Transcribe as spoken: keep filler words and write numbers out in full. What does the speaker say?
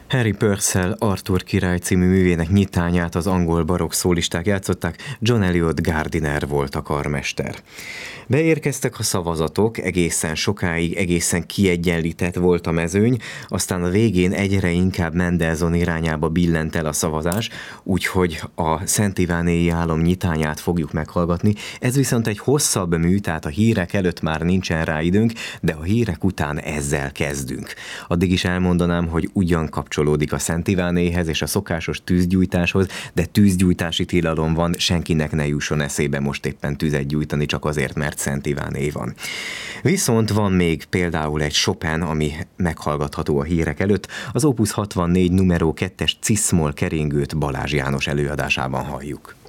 Harry Purcell Arthur király című művének nyitányát az angol barokk szólisták játszották, John Eliot Gardiner volt a karmester. Beérkeztek a szavazatok, egészen sokáig, egészen kiegyenlített volt a mezőny, aztán a végén egyre inkább Mendelssohn irányába billent el a szavazás, úgyhogy a Szent Ivánéi álom nyitányát fogjuk meghallgatni. Ez viszont egy hosszabb mű, tehát a hírek előtt már nincsen rá időnk, de a hírek után ezzel kezdünk. Addig is elmondanám, hogy ugyan kapcsolódik a Szent Ivánéhez és a szokásos tűzgyújtáshoz, de tűzgyújtási tilalom van, senkinek ne jusson eszébe most éppen tüzet gyújtani csak azért, mert Szent Iváné van. Viszont van még például egy Chopin, ami meghallgatható a hírek előtt, az Opus hatvannégy numero kettes Cis-moll keringőt Balázs János előadásában halljuk.